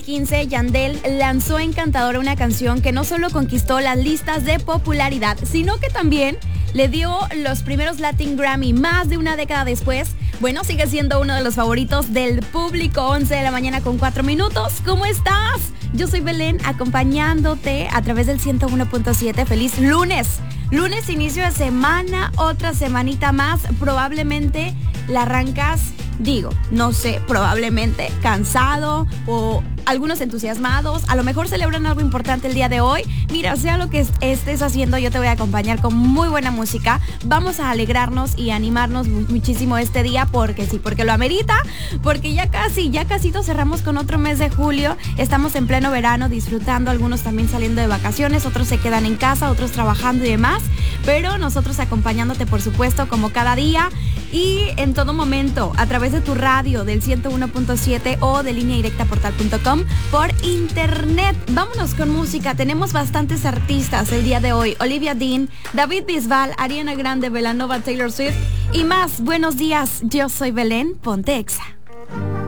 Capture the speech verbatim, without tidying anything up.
quince, Yandel lanzó Encantadora, una canción que no solo conquistó las listas de popularidad, sino que también le dio los primeros Latin Grammy más de una década después. Bueno, sigue siendo uno de los favoritos del público. Once de la mañana con cuatro minutos. ¿Cómo estás? Yo soy Belén, acompañándote a través del ciento uno punto siete. Feliz lunes. Lunes, inicio de semana, otra semanita más. Probablemente la arrancas, digo, no sé, probablemente cansado o algunos entusiasmados. A lo mejor celebran algo importante el día de hoy. Mira, sea lo que estés haciendo, yo te voy a acompañar con muy buena música. Vamos a alegrarnos y animarnos muchísimo este día, porque sí, porque lo amerita, porque ya casi, ya casi cerramos con otro mes de julio. Estamos en pleno verano disfrutando, algunos también saliendo de vacaciones, otros se quedan en casa, otros trabajando y demás, pero nosotros acompañándote, por supuesto, como cada día y en todo momento, a través de tu radio del ciento uno punto siete o de línea directa portal punto com por internet. Vámonos con música. Tenemos bastantes artistas el día de hoy. Olivia Dean, David Bisbal, Ariana Grande, Belanova, Taylor Swift y más. Buenos días, yo soy Belén, ponte Exa.